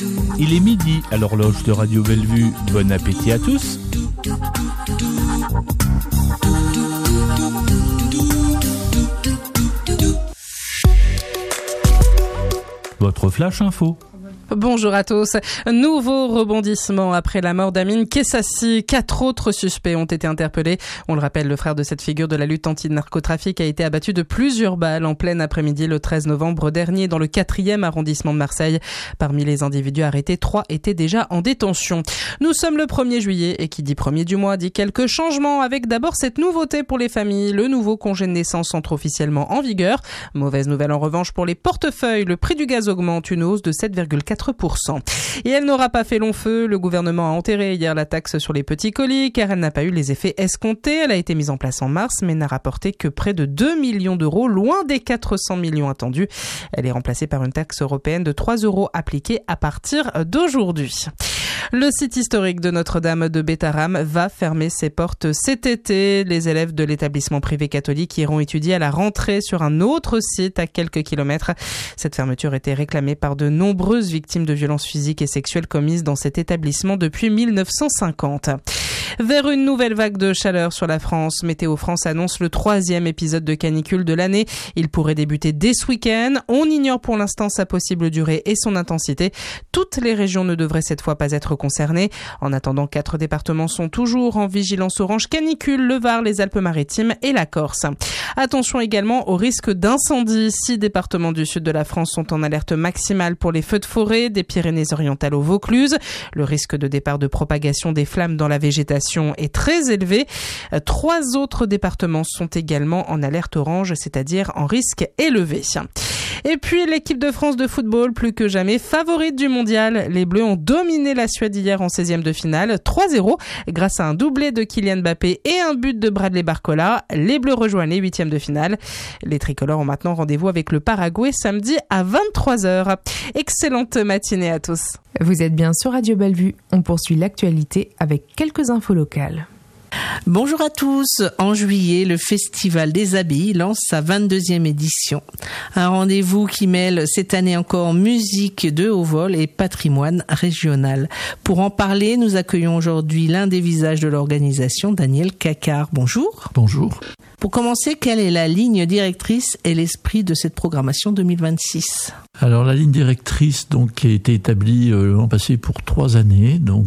Il est midi à l'horloge de Radio Bellevue. Bon appétit à tous. Votre flash info. Bonjour à tous. Nouveau rebondissement après la mort d'Amine Kessassi. 4 autres suspects ont été interpellés. On le rappelle, le frère de cette figure de la lutte anti-narcotrafic a été abattu de plusieurs balles en plein après-midi le 13 novembre dernier dans le 4e arrondissement de Marseille. Parmi les individus arrêtés, 3 étaient déjà en détention. Nous sommes le 1er juillet et qui dit 1er du mois dit quelques changements avec d'abord cette nouveauté pour les familles. Le nouveau congé de naissance entre officiellement en vigueur. Mauvaise nouvelle en revanche pour les portefeuilles. Le prix du gaz augmente, une hausse de 7,4%. Et elle n'aura pas fait long feu. Le gouvernement a enterré hier la taxe sur les petits colis car elle n'a pas eu les effets escomptés. Elle a été mise en place en mars mais n'a rapporté que près de 2 millions d'euros, loin des 400 millions attendus. Elle est remplacée par une taxe européenne de 3 € appliquée à partir d'aujourd'hui. Le site historique de Notre-Dame de Bétharram va fermer ses portes cet été. Les élèves de l'établissement privé catholique iront étudier à la rentrée sur un autre site à quelques kilomètres. Cette fermeture était réclamée par de nombreuses victimes de violences physiques et sexuelles commises dans cet établissement depuis 1950. Vers une nouvelle vague de chaleur sur la France, Météo France annonce le 3e épisode de canicule de l'année. Il pourrait débuter dès ce week-end. On ignore pour l'instant sa possible durée et son intensité. Toutes les régions ne devraient cette fois pas être concernées. En attendant, 4 départements sont toujours en vigilance orange canicule, le Var, les Alpes-Maritimes et la Corse. Attention également au risque d'incendie. 6 départements du sud de la France sont en alerte maximale pour les feux de forêt, des Pyrénées-Orientales au Vaucluse. Le risque de départ de propagation des flammes dans la végétation est très élevé. 3 autres départements sont également en alerte orange, c'est-à-dire en risque élevé. Et puis l'équipe de France de football, plus que jamais favorite du mondial. Les Bleus ont dominé la Suède hier en 16e de finale, 3-0, grâce à un doublé de Kylian Mbappé et un but de Bradley Barcola. Les Bleus rejoignent les 8e de finale. Les tricolores ont maintenant rendez-vous avec le Paraguay samedi à 23h. Excellente matinée à tous. Vous êtes bien sur Radio Bellevue. On poursuit l'actualité avec quelques infos locales. Bonjour à tous. En juillet, le Festival des Abeilles lance sa 22e édition. Un rendez-vous qui mêle cette année encore musique de haut vol et patrimoine régional. Pour en parler, nous accueillons aujourd'hui l'un des visages de l'organisation, Daniel Cacard. Bonjour. Bonjour. Pour commencer, quelle est la ligne directrice et l'esprit de cette programmation 2026 ? Alors la ligne directrice donc a été établie l'an passé pour 3 années, donc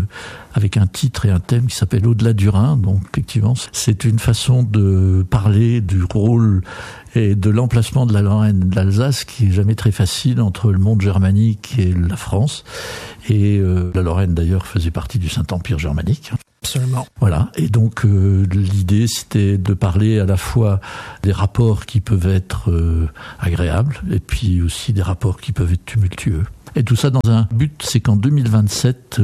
avec un titre et un thème qui s'appelle Au-delà du Rhin. Donc effectivement, c'est une façon de parler du rôle et de l'emplacement de la Lorraine et de l'Alsace qui est jamais très facile entre le monde germanique et la France. Et la Lorraine d'ailleurs faisait partie du Saint-Empire germanique. Absolument. Voilà. Et donc l'idée c'était de parler à la fois des rapports qui peuvent être agréables et puis aussi des rapports qui peuvent être tumultueux. Et tout ça dans un but, c'est qu'en 2027,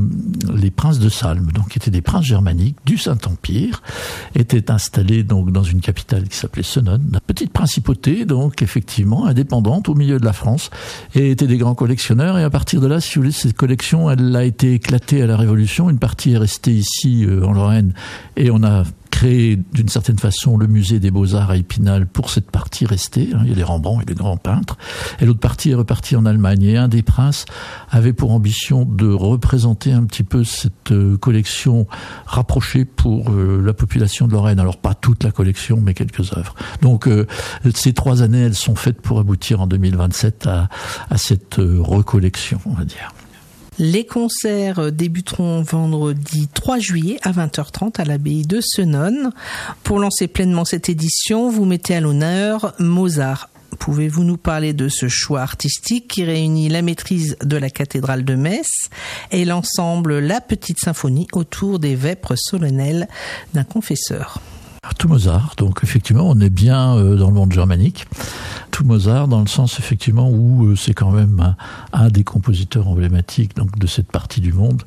les princes de Salm, donc qui étaient des princes germaniques du Saint-Empire, étaient installés donc dans une capitale qui s'appelait Senones, une petite principauté, donc effectivement indépendante au milieu de la France, et étaient des grands collectionneurs. Et à partir de là, si vous voulez, cette collection, elle a été éclatée à la Révolution. Une partie est restée ici en Lorraine, et on a créé d'une certaine façon le musée des Beaux-Arts à Épinal pour cette partie restée. Il y a les Rembrandt et les grands peintres. Et l'autre partie est repartie en Allemagne. Et un des princes avait pour ambition de représenter un petit peu cette collection rapprochée pour la population de Lorraine. Alors pas toute la collection, mais quelques œuvres. Donc ces 3 années, elles sont faites pour aboutir en 2027 à cette recollection, on va dire. Les concerts débuteront vendredi 3 juillet à 20h30 à l'abbaye de Senones. Pour lancer pleinement cette édition, vous mettez à l'honneur Mozart. Pouvez-vous nous parler de ce choix artistique qui réunit la maîtrise de la cathédrale de Metz et l'ensemble La Petite Symphonie autour des vêpres solennelles d'un confesseur ? Tout Mozart, donc effectivement on est bien dans le monde germanique. Tout Mozart dans le sens effectivement où c'est quand même un des compositeurs emblématiques donc de cette partie du monde.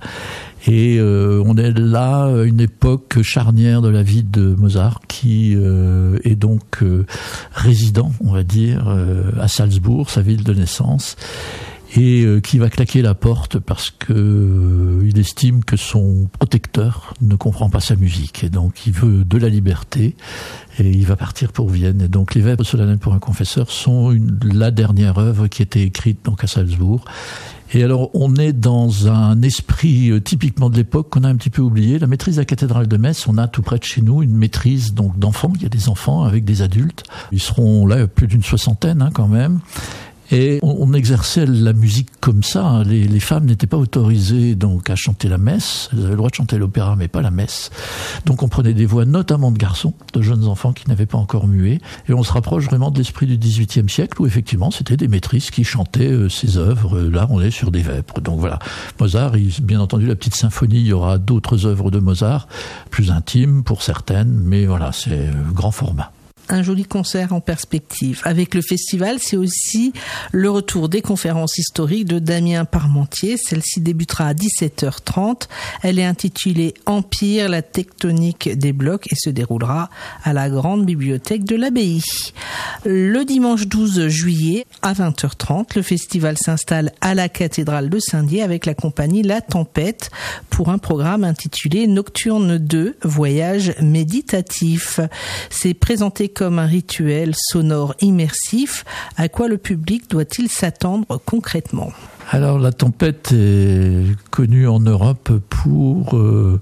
Et on est là à une époque charnière de la vie de Mozart qui est donc résident, on va dire, à Salzbourg, sa ville de naissance. Et qui va claquer la porte parce que il estime que son protecteur ne comprend pas sa musique et donc il veut de la liberté et il va partir pour Vienne. Et donc les Vêpres solennelles pour un confesseur sont la dernière œuvre qui a été écrite donc à Salzbourg Et alors, on est dans un esprit typiquement de l'époque qu'on a un petit peu oublié. La maîtrise de la cathédrale de Metz, on a tout près de chez nous une maîtrise donc d'enfants. Il y a des enfants avec des adultes. Ils seront là plus d'une soixantaine quand même. Et on exerçait la musique comme ça. Les femmes n'étaient pas autorisées donc à chanter la messe. Elles avaient le droit de chanter l'opéra, mais pas la messe. Donc on prenait des voix notamment de garçons, de jeunes enfants qui n'avaient pas encore mué. Et on se rapproche vraiment de l'esprit du XVIIIe siècle où effectivement c'était des maîtrises qui chantaient ces œuvres. Là on est sur des vêpres. Donc voilà. Mozart, bien entendu la petite symphonie, il y aura d'autres œuvres de Mozart, plus intimes pour certaines, mais voilà, c'est grand format. Un joli concert en perspective. Avec le festival, c'est aussi le retour des conférences historiques de Damien Parmentier. Celle-ci débutera à 17h30. Elle est intitulée « Empire, la tectonique des blocs » et se déroulera à la grande bibliothèque de l'abbaye. Le dimanche 12 juillet à 20h30, le festival s'installe à la cathédrale de Saint-Dié avec la compagnie La Tempête pour un programme intitulé « Nocturne 2, voyage méditatif ». C'est présenté comme un rituel sonore immersif. À quoi le public doit-il s'attendre concrètement ? Alors la Tempête est connue en Europe pour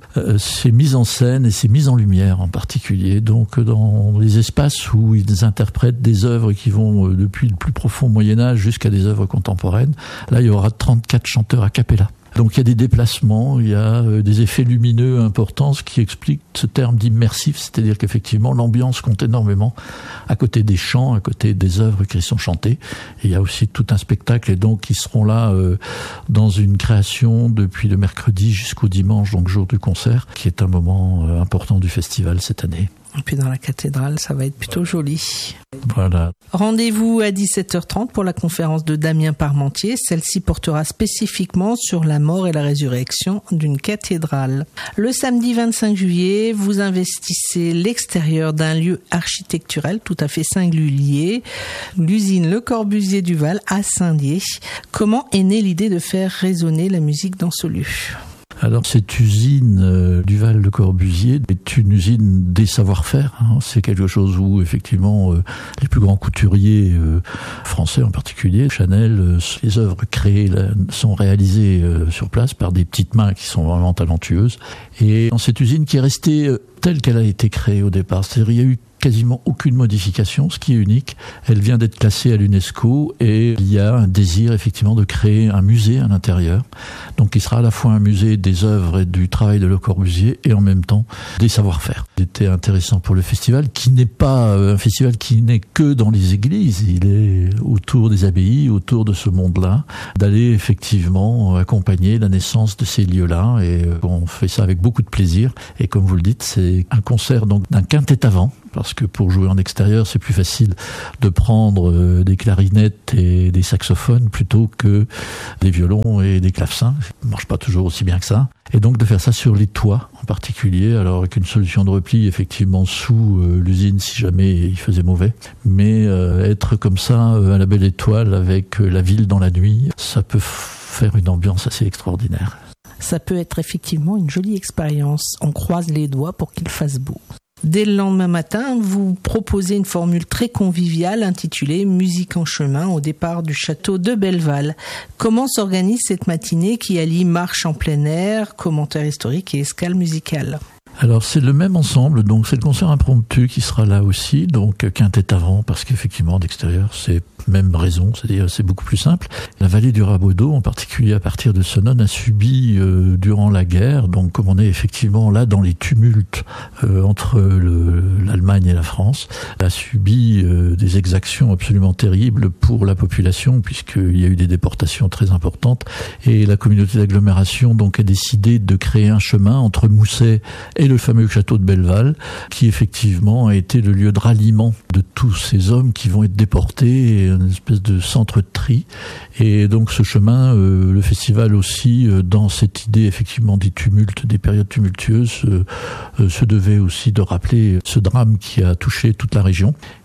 ses mises en scène et ses mises en lumière en particulier. Donc dans les espaces où ils interprètent des œuvres qui vont depuis le plus profond Moyen-Âge jusqu'à des œuvres contemporaines, là il y aura 34 chanteurs a cappella. Donc il y a des déplacements, il y a des effets lumineux importants, ce qui explique ce terme d'immersif, c'est-à-dire qu'effectivement l'ambiance compte énormément à côté des chants, à côté des œuvres qui sont chantées. Et il y a aussi tout un spectacle et donc ils seront là dans une création depuis le mercredi jusqu'au dimanche, donc jour du concert, qui est un moment important du festival cette année. Et puis dans la cathédrale, ça va être plutôt joli. Voilà. Rendez-vous à 17h30 pour la conférence de Damien Parmentier. Celle-ci portera spécifiquement sur la mort et la résurrection d'une cathédrale. Le samedi 25 juillet, vous investissez l'extérieur d'un lieu architectural tout à fait singulier, l'usine Le Corbusier du Val à Saint-Dié. Comment est née l'idée de faire résonner la musique dans ce lieu ? Alors cette usine du Val Le Corbusier est une usine des savoir-faire. C'est quelque chose où effectivement les plus grands couturiers français en particulier, Chanel, les œuvres créées sont réalisées sur place par des petites mains qui sont vraiment talentueuses. Et dans cette usine qui est restée telle qu'elle a été créée au départ, c'est-à-dire il y a eu quasiment aucune modification, ce qui est unique. Elle vient d'être classée à l'UNESCO et il y a un désir effectivement de créer un musée à l'intérieur. Donc il sera à la fois un musée des œuvres et du travail de Le Corbusier et en même temps des savoir-faire. C'était intéressant pour le festival qui n'est pas un festival qui n'est que dans les églises, il est autour des abbayes, autour de ce monde-là, d'aller effectivement accompagner la naissance de ces lieux-là et on fait ça avec beaucoup de plaisir et comme vous le dites, c'est un concert donc d'un quintet avant. Parce que pour jouer en extérieur, c'est plus facile de prendre des clarinettes et des saxophones plutôt que des violons et des clavecins. Ça ne marche pas toujours aussi bien que ça. Et donc de faire ça sur les toits en particulier, alors avec une solution de repli effectivement sous l'usine si jamais il faisait mauvais. Mais être comme ça à la belle étoile avec la ville dans la nuit, ça peut faire une ambiance assez extraordinaire. Ça peut être effectivement une jolie expérience. On croise les doigts pour qu'il fasse beau. Dès le lendemain matin, vous proposez une formule très conviviale intitulée « Musique en chemin » au départ du château de Belleval. Comment s'organise cette matinée qui allie marche en plein air, commentaire historique et escale musicale ? Alors c'est le même ensemble, donc c'est le concert impromptu qui sera là aussi, donc quintet avant, parce qu'effectivement d'extérieur c'est même raison, c'est-à-dire c'est beaucoup plus simple. La vallée du Rabodeau, en particulier à partir de Senones, a subi durant la guerre, donc comme on est effectivement là dans les tumultes entre l'Allemagne et la France, a subi des exactions absolument terribles pour la population, puisqu'il y a eu des déportations très importantes, et la communauté d'agglomération donc a décidé de créer un chemin entre Mousset et le fameux château de Belleval, qui effectivement a été le lieu de ralliement de tous ces hommes qui vont être déportés, une espèce de centre de tri. Et donc ce chemin, le festival aussi, dans cette idée effectivement des tumultes, des périodes tumultueuses, se devait aussi de rappeler ce drame qui a touché toute la région.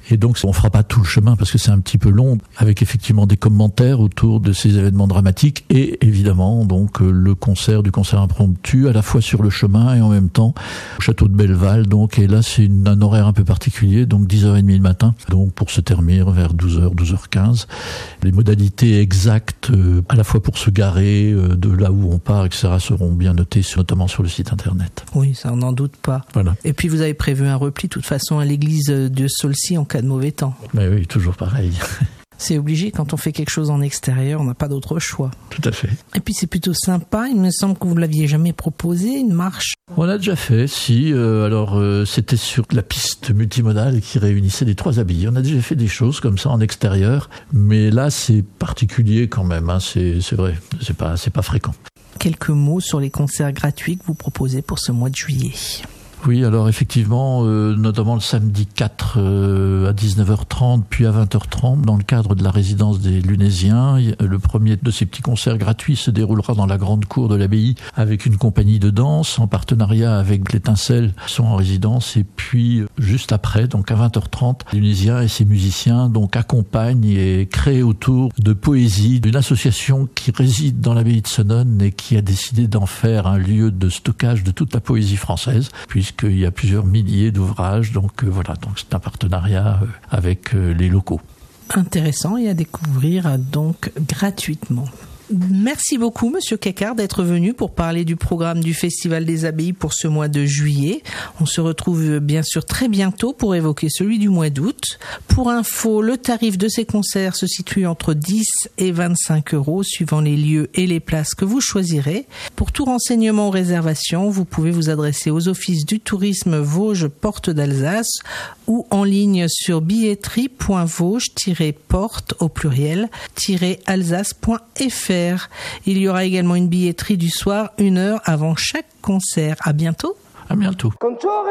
Et donc, on fera pas tout le chemin parce que c'est un petit peu long, avec effectivement des commentaires autour de ces événements dramatiques et évidemment donc le concert impromptu à la fois sur le chemin et en même temps au château de Belleval. Donc, et là, c'est un horaire un peu particulier, donc 10h30 le matin, donc pour se terminer vers 12h, 12h15. Les modalités exactes, à la fois pour se garer, de là où on part, etc., seront bien notées, notamment sur le site internet. Oui, ça on n'en doute pas. Voilà. Et puis vous avez prévu un repli de toute façon à l'église de Saulcy en cas de mauvais temps. Mais oui, toujours pareil. C'est obligé, quand on fait quelque chose en extérieur, on n'a pas d'autre choix. Tout à fait. Et puis c'est plutôt sympa, il me semble que vous ne l'aviez jamais proposé, une marche. On l'a déjà fait, si. C'était sur la piste multimodale qui réunissait les 3 abbayes. On a déjà fait des choses comme ça en extérieur, mais là c'est particulier quand même, hein. C'est vrai, c'est pas fréquent. Quelques mots sur les concerts gratuits que vous proposez pour ce mois de juillet. Oui, alors effectivement, notamment le samedi 4 à 19h30, puis à 20h30, dans le cadre de la résidence des Lunésiens. Le premier de ces petits concerts gratuits se déroulera dans la grande cour de l'abbaye avec une compagnie de danse en partenariat avec l'Étincelle qui sont en résidence. Et puis, juste après, donc à 20h30, les Lunésiens et ses musiciens donc accompagnent et créent autour de poésie d'une association qui réside dans l'abbaye de Senones et qui a décidé d'en faire un lieu de stockage de toute la poésie française, puisqu'il y a plusieurs milliers d'ouvrages, donc voilà, donc c'est un partenariat avec les locaux. Intéressant et à découvrir donc gratuitement. Merci beaucoup, Monsieur Kekar, d'être venu pour parler du programme du Festival des Abbayes pour ce mois de juillet. On se retrouve bien sûr très bientôt pour évoquer celui du mois d'août. Pour info, le tarif de ces concerts se situe entre 10 et 25 € suivant les lieux et les places que vous choisirez. Pour tout renseignement ou réservation, vous pouvez vous adresser aux offices du tourisme Vosges Porte d'Alsace ou en ligne sur billetterie.vosges-porte au pluriel-alsace.fr. Il y aura également une billetterie du soir 1 heure avant chaque concert. À bientôt. À bientôt.